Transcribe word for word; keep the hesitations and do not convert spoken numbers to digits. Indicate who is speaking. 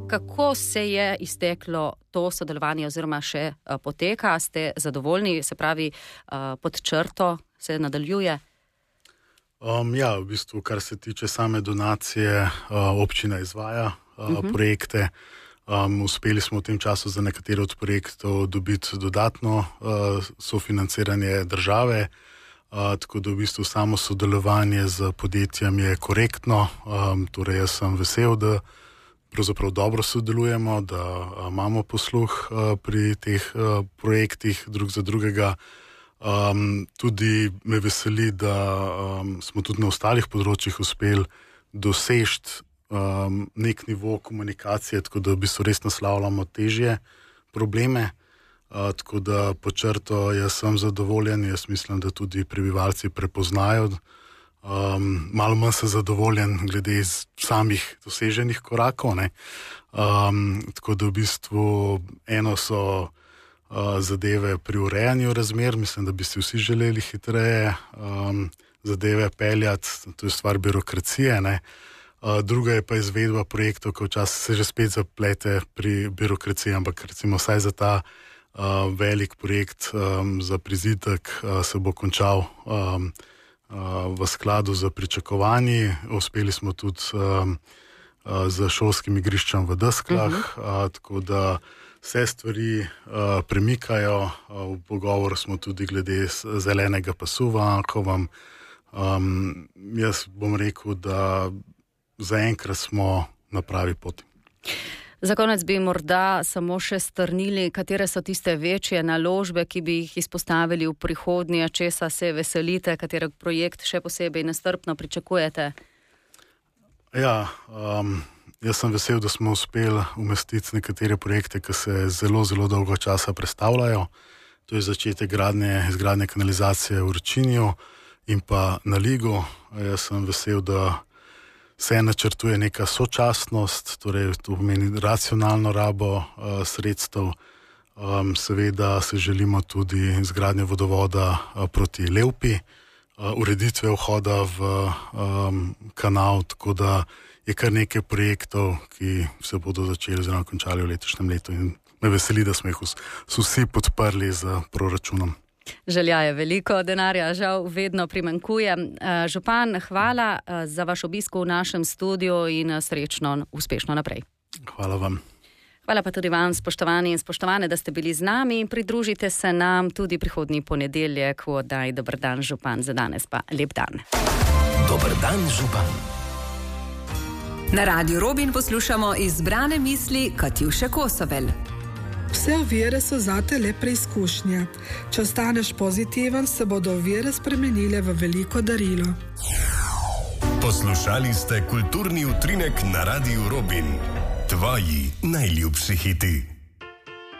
Speaker 1: kako se je izteklo to sodelovanje oziroma še uh, poteka? Ste zadovoljni, se pravi, uh, pod črto se nadaljuje?
Speaker 2: Um, ja, v bistvu, kar se tiče same donacije, uh, občina izvaja uh, uh-huh. projekte. Um, uspeli smo v tem času za nekatere od projektov dobiti dodatno uh, sofinanciranje države, uh, tako da v bistvu samo sodelovanje z podjetjem je korektno. Um, torej jaz sem vesel, da pravzaprav dobro sodelujemo, da uh, imamo posluh uh, pri teh uh, projektih drug za drugega. Um, tudi me veseli, da um, smo tudi na ostalih področjih uspeli doseči um, nek nivo komunikacije, tako da v bistvu res naslavljamo težje probleme. Uh, tako da po črto jaz sem zadovoljen, jaz mislim, da tudi prebivalci prepoznajo. Um, malo manj sem zadovoljen glede samih doseženih korakov. Ne? Um, tako da v bistvu eno so Uh, zadeve pri urejanju razmer, mislim, da bi si vsi želeli hitreje um, zadeve peljati, to je stvar birokracije, ne. Uh, druga je pa izvedba projektov, ko včasih se že spet zaplete pri birokraciji, ampak recimo vsaj za ta uh, velik projekt um, za prizidek uh, se bo končal um, uh, v skladu z pričakovanji. Uspeli smo tudi um, uh, z šolskim igriščem v Desklah, uh-huh. uh, tako da vse stvari uh, premikajo, uh, v pogovoru smo tudi glede zelenega pasu v Anhovem. Um, jaz bom rekel, da zaenkrat smo na pravi poti.
Speaker 1: Za konec bi morda samo še strnili, katere so tiste večje naložbe, ki bi jih izpostavili v prihodnje, česa se veselite, katereg projekt še posebej nestrpno pričakujete?
Speaker 2: Ja, um, jaz sem vesel, da smo uspeli umestiti nekatere projekte, ki se zelo, zelo dolgo časa prestavljajo. To je začetek gradnje, izgradnje kanalizacije v Ročinju in pa na Ligu. Jaz sem vesel, da se načrtuje neka sočasnost, torej to pomeni racionalno rabo uh, sredstev. Um, seveda se želimo tudi izgradnje vodovoda uh, proti Levpi, uh, ureditve vhoda v um, kanal, tako da je kar nekaj projektov, ki se bodo začeli oziroma končali v letošnjem letu in me veseli, da smo jih vsi podprli z proračunom.
Speaker 1: Želja je veliko, denarja žal vedno primanjkuje. Župan, hvala za vaš obisk v našem studiu in srečno, uspešno naprej.
Speaker 2: Hvala vam.
Speaker 1: Hvala pa tudi vam, spoštovani in spoštovane, da ste bili z nami in pridružite se nam tudi prihodnji ponedeljek v oddaji Dober dan, župan. Za danes pa lep dan.
Speaker 3: Dober dan, župan.
Speaker 4: Na Radiu Robin poslušamo izbrane misli Katjuše Kosovel.
Speaker 5: Vse ovire so zate le preizkušnja. Če ostaneš pozitiven, se bodo ovire spremenile v veliko darilo.
Speaker 3: Poslušali ste kulturni utrinek na Radiu Robin. Tvoji najljubši hiti.